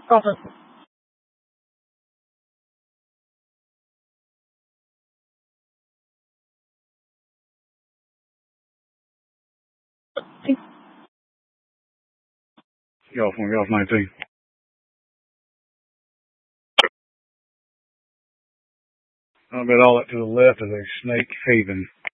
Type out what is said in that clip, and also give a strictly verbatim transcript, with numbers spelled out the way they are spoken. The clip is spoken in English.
Crawford. Golf one, Golf nineteen. I bet all that to the left is a Snake Haven.